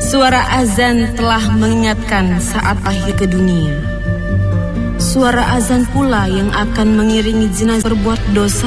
Suara azan telah mengingatkan saat akhir ke dunia. Suara azan pula yang akan mengiringi jenazah berbuat dosa